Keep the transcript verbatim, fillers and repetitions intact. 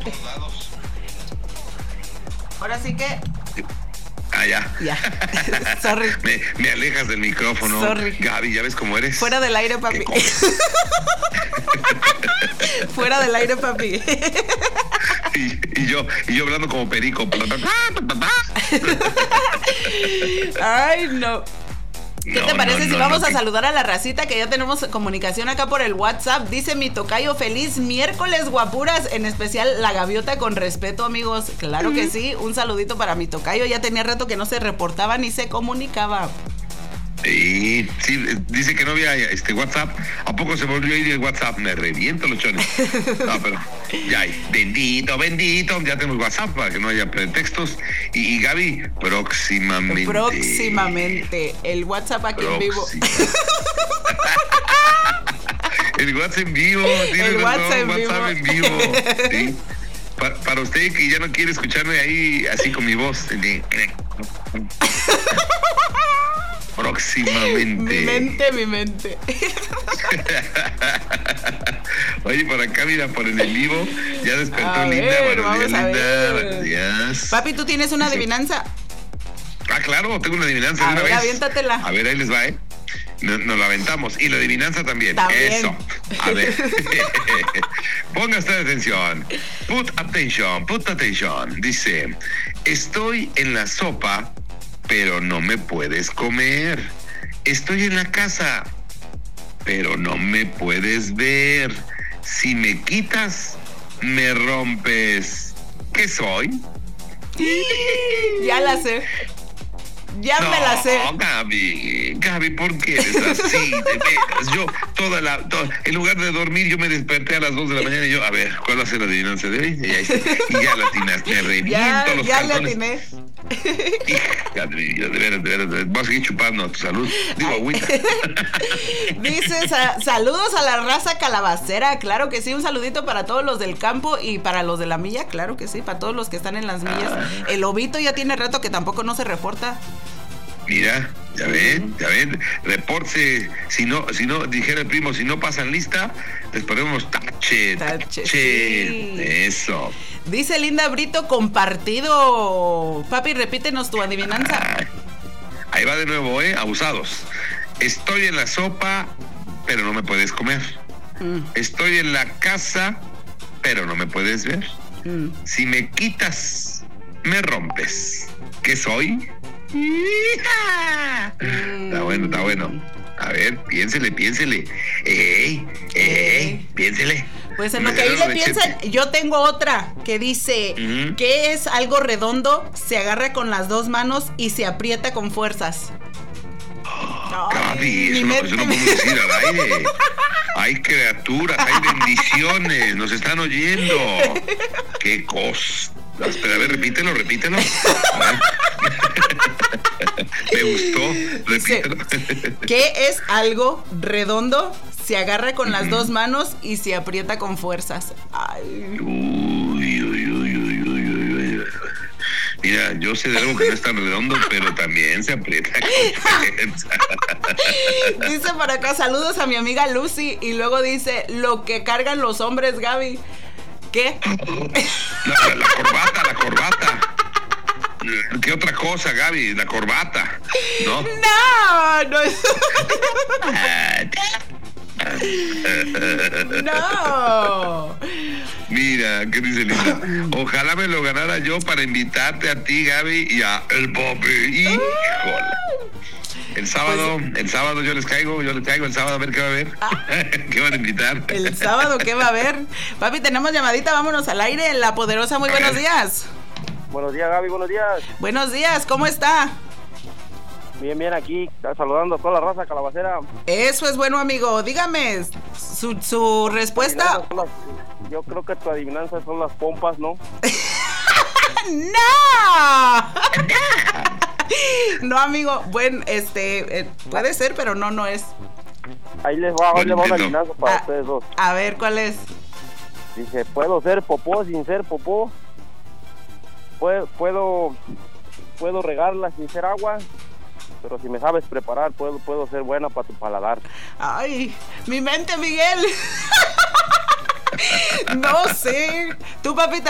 aléjate. Ahora sí que... Ah, ya. Ya. Sorry. Me, me alejas del micrófono. Sorry. Gaby, ¿ya ves cómo eres? Fuera del aire, papi. Fuera del aire, papi. Y, y yo y yo hablando como perico. Ay, no. ¿Qué No, te parece no, si no, vamos no, a que- saludar a la racita, que ya tenemos comunicación acá por el WhatsApp? Dice mi tocayo, feliz miércoles, guapuras, en especial la gaviota con respeto, amigos. Claro que sí, un saludito para mi tocayo. Ya tenía rato que no se reportaba ni se comunicaba. Sí, sí, dice que no había este WhatsApp. ¿A poco se volvió a ir el WhatsApp? Me reviento los chones. No, pero ya hay. Bendito, bendito. Ya tenemos WhatsApp para que no haya pretextos. Y, y Gaby, próximamente. Próximamente, el WhatsApp aquí en vivo. Próxima. El WhatsApp en vivo. Tienes El razón, WhatsApp en WhatsApp en vivo. Sí. Pa- para usted que ya no quiere escucharme ahí así con mi voz. Próximamente. Mi mente, mi mente. Oye, por acá, mira, por el en vivo, ya despertó A Linda. ver, Buenos días, vamos a Linda. ver. Buenos días. Papi, ¿tú tienes una adivinanza? Ah, claro, tengo una adivinanza A de una ver, vez. aviéntatela. A ver, ahí les va, ¿eh? Nos, nos la aventamos. Y la adivinanza también. También. Eso. A ver. Ponga usted atención. Put attention, put attention. Dice, estoy en la sopa, pero no me puedes comer. Estoy en la casa, pero no me puedes ver. Si me quitas, me rompes. ¿Qué soy? Ya la sé. Ya no, me la sé. Gaby, Gaby, ¿por qué eres así? De veras, yo toda la, toda, en lugar de dormir, yo me desperté a las dos de la mañana y yo, a ver, ¿cuál va a ser la adivinanza de hoy? Y, ahí está. Y ya la atinaste, me reviento Ya, los ya le calzones. atiné. Hija, de veras, de veras, de veras, vas a seguir chupando a tu salud. Digo, agüita. Dice, sa- saludos a la raza calabacera, claro que sí, un saludito para todos los del campo y para los de la milla, claro que sí, para todos los que están en las millas. Ah. El lobito ya tiene rato que tampoco no se reporta. Mira, ya ven, ya ven, reporte, si no, si no, dijera el primo, si no pasan lista, les ponemos tache, Tache, tache, sí. eso. Dice Linda Brito, compartido. Papi, repítenos tu adivinanza. Ay, ahí va de nuevo, eh, abusados. Estoy en la sopa, pero no me puedes comer. Mm, Estoy en la casa, pero no me puedes ver. mm. Si me quitas, me rompes. ¿Qué soy? ¡Hija! Está bueno, está bueno. A ver, piénsele, piénsele. ¡Ey! ¡Ey! Piénsele. Pues en lo Me que ahí dieron le lechete. piensan, yo tengo otra que dice, Ujú. ¿qué es algo redondo? Se agarra con las dos manos y se aprieta con fuerzas. Gaby, mi eso no, mente eso no me- podemos decir al aire. Hay criaturas, hay bendiciones, nos están oyendo. ¡Qué cosas! Espera, a ver, repítelo, repítelo. A ver. Me gustó, repítelo. ¿Qué es algo redondo? Se agarra con las dos manos y se aprieta con fuerzas. Ay. Uy, uy, uy, uy, uy, uy, uy. Mira, yo sé de algo que no es tan redondo, pero también se aprieta con fuerza. Dice por acá, saludos a mi amiga Lucy. Y luego dice, lo que cargan los hombres, Gaby. ¿Qué? La, la, la corbata, la corbata. ¿Qué otra cosa, Gaby? La corbata, ¿no? No, no. No. Mira, ¿qué dice Linda? Ojalá me lo ganara yo para invitarte a ti, Gaby, y a el Popi. Híjole. El sábado, el sábado yo les caigo, yo les caigo el sábado a ver qué va a haber. ¿Qué van a invitar? El sábado, ¿qué va a haber? Papi, tenemos llamadita, vámonos al aire en La Poderosa. Muy A buenos ver. días. Buenos días, Gaby, buenos días. Buenos días, ¿cómo está? Bien, bien, aquí, saludando a toda la raza calabacera. Eso es bueno, amigo. Dígame, su, su respuesta. Son las- Yo creo que tu adivinanza son las pompas, ¿no? ¡No! No, amigo. Bueno, este, eh, puede ser, pero no, no es. Ahí les va, ahí les va una Intento. adivinanza para Ah. ustedes dos. A ver, ¿cuál es? Dice, puedo ser popó sin ser popó. Puedo, puedo, puedo regarla sin ser agua. Pero si me sabes preparar, puedo, puedo ser buena para tu paladar. Ay, mi mente, Miguel. No sé. Tú, papi, te